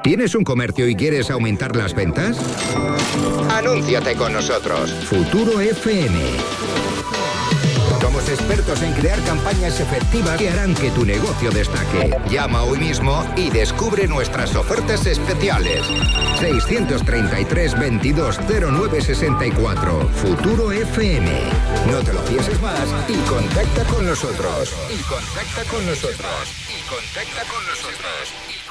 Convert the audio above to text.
¿Tienes un comercio y quieres aumentar las ventas? Anúnciate con nosotros. Futuro FM. Somos expertos en crear campañas efectivas que harán que tu negocio destaque. Llama hoy mismo y descubre nuestras ofertas especiales. 633 22 09 64. Futuro FM. No te lo pienses más y contacta con nosotros. Y contacta con nosotros. Y contacta con nosotros.